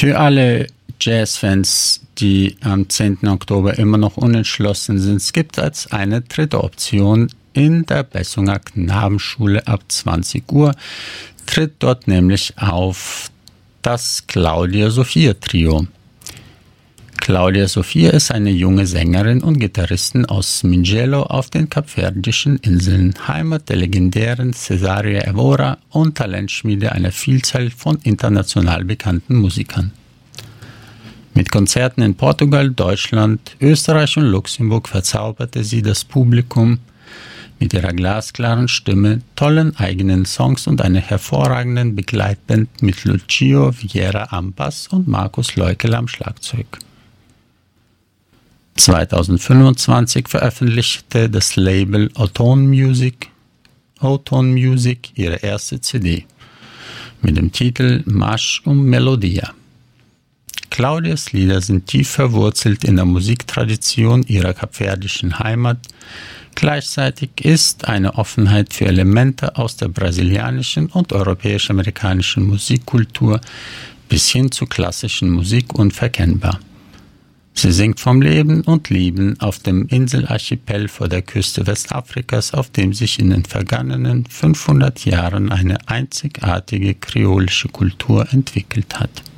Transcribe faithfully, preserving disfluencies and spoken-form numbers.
Für alle Jazzfans, die am zehnten Oktober immer noch unentschlossen sind, gibt es eine dritte Option. In der Bessunger Knabenschule ab zwanzig Uhr tritt dort nämlich auf das Claudia Sophia Trio. Claudia Sophia ist eine junge Sängerin und Gitarristin aus Mindelo auf den Kapverdischen Inseln, Heimat der legendären Cesaria Evora und Talentschmiede einer Vielzahl von international bekannten Musikern. Mit Konzerten in Portugal, Deutschland, Österreich und Luxemburg verzauberte sie das Publikum mit ihrer glasklaren Stimme, tollen eigenen Songs und einer hervorragenden Begleitband mit Lucio Vieira am Bass und Markus Leukel am Schlagzeug. zweitausendfünfundzwanzig veröffentlichte das Label O-Tone Music, O-Tone Music ihre erste C D mit dem Titel Marsch um Melodia. Claudias Lieder sind tief verwurzelt in der Musiktradition ihrer kapverdischen Heimat. Gleichzeitig ist eine Offenheit für Elemente aus der brasilianischen und europäisch-amerikanischen Musikkultur bis hin zu klassischen Musik unverkennbar. Sie singt vom Leben und Lieben auf dem Inselarchipel vor der Küste Westafrikas, auf dem sich in den vergangenen fünfhundert Jahren eine einzigartige kreolische Kultur entwickelt hat.